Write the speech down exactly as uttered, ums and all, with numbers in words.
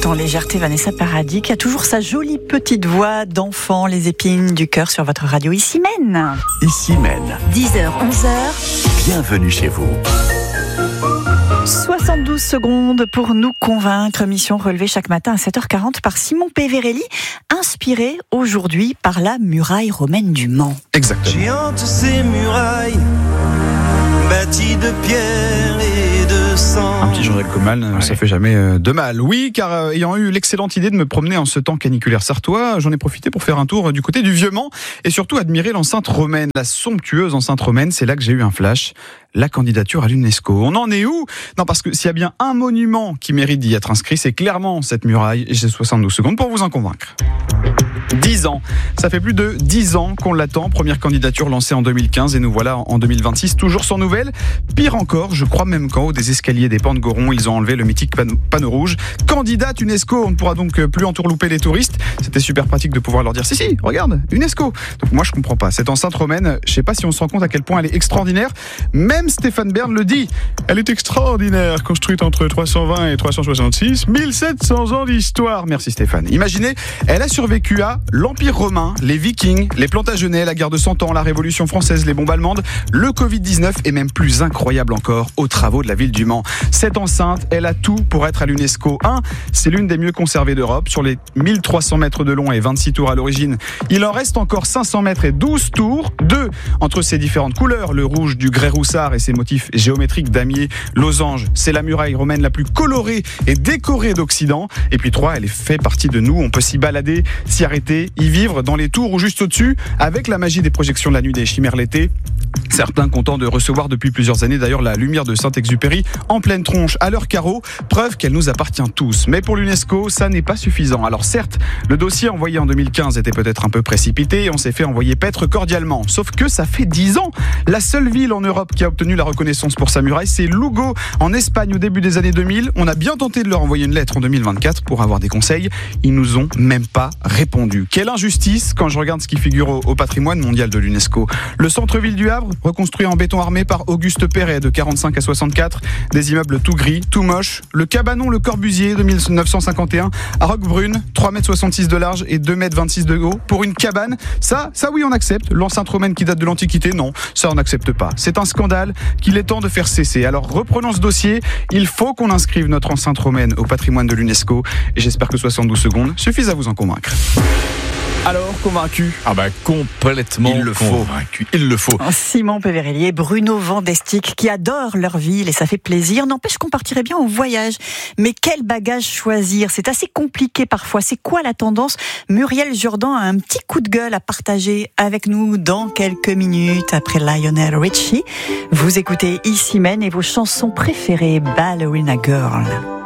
en légèreté, Vanessa Paradis, qui a toujours sa jolie petite voix d'enfant, les épines du cœur sur votre radio Ici Mène. Ici Mène. dix heures, onze heures. Bienvenue chez vous. soixante-douze secondes pour nous convaincre. Mission relevée chaque matin à sept heures quarante par Simon Peverelli, inspiré aujourd'hui par la muraille romaine du Mans. Exactement. Géantes ces murailles, bâties de pierre et de sang. Un petit Jean-Jacques Goldman, ouais. Ça fait jamais de mal. Oui, car euh, ayant eu l'excellente idée de me promener en ce temps caniculaire sartois, j'en ai profité pour faire un tour du côté du Vieux-Mans et surtout admirer l'enceinte romaine, la somptueuse enceinte romaine. C'est là que j'ai eu un flash. La candidature à l'UNESCO. On en est où ? Non, parce que s'il y a bien un monument qui mérite d'y être inscrit, c'est clairement cette muraille. Et j'ai soixante-douze secondes pour vous en convaincre. dix ans. Ça fait plus de dix ans qu'on l'attend. Première candidature lancée en deux mille quinze et nous voilà en deux mille vingt-six, toujours sans nouvelles. Pire encore, je crois même qu'en haut des escaliers des Pans de Goron, ils ont enlevé le mythique panneau rouge. Candidate UNESCO, on ne pourra donc plus entourlouper les touristes. C'était super pratique de pouvoir leur dire, si, si, regarde, UNESCO. Donc moi, je comprends pas. Cette enceinte romaine, je sais pas si on se rend compte à quel point elle est extraordinaire. Même Stéphane Bern le dit. Elle est extraordinaire, construite entre trois cent vingt et trois cent soixante-six, mille sept cents ans d'histoire. Merci Stéphane. Imaginez, elle a survécu à l'Empire romain, les Vikings, les Plantagenets, la guerre de Cent Ans, la Révolution française, les bombes allemandes, le covid dix-neuf et même plus incroyable encore, aux travaux de la ville du Mans. Cette enceinte, elle a tout pour être à l'UNESCO. un. C'est l'une des mieux conservées d'Europe. Sur les mille trois cents mètres de long et vingt-six tours à l'origine, il en reste encore cinq cents mètres et douze tours. deux. Entre ses différentes couleurs, le rouge du grès roussard et ses motifs géométriques damier, losange, c'est la muraille romaine la plus colorée et décorée d'Occident. Et puis trois, elle fait partie de nous. On peut s'y balader, s'y arrêter, y vivre dans les tours ou juste au-dessus, avec la magie des projections de la nuit des chimères l'été. Certains contents de recevoir depuis plusieurs années d'ailleurs la lumière de Saint-Exupéry en pleine tronche à leur carreau, preuve qu'elle nous appartient tous. Mais pour l'UNESCO, ça n'est pas suffisant. Alors certes, le dossier envoyé en deux mille quinze était peut-être un peu précipité et on s'est fait envoyer paître cordialement. Sauf que ça fait dix ans. La seule ville en Europe qui a obtenu la reconnaissance pour sa muraille, c'est Lugo en Espagne au début des années deux mille. On a bien tenté de leur envoyer une lettre en deux mille vingt-quatre pour avoir des conseils. Ils nous ont même pas répondu. Quelle injustice quand je regarde ce qui figure au, au patrimoine mondial de l'UNESCO. Le centre-ville du Havre, reconstruit en béton armé par Auguste Perret de quarante-cinq à soixante-quatre, des immeubles tout gris, tout moches. Le cabanon Le Corbusier de mille neuf cent cinquante et un à Roquebrune, trois mètres soixante-six de large et deux mètres vingt-six de haut pour une cabane. Ça, ça oui on accepte. L'enceinte romaine qui date de l'Antiquité, non, ça on n'accepte pas. C'est un scandale qu'il est temps de faire cesser. Alors reprenons ce dossier, il faut qu'on inscrive notre enceinte romaine au patrimoine de l'UNESCO et j'espère que soixante-douze secondes suffisent à vous en convaincre. Alors, convaincu ? Ah bah complètement Il le faut. convaincu. Il le faut. Simon Peverelli et Bruno Vandestick qui adorent leur ville et ça fait plaisir. N'empêche qu'on partirait bien en voyage. Mais quel bagage choisir ? C'est assez compliqué parfois. C'est quoi la tendance ? Muriel Jourdan a un petit coup de gueule à partager avec nous dans quelques minutes après Lionel Richie. Vous écoutez Ici Mène et vos chansons préférées, Ballerina Girl.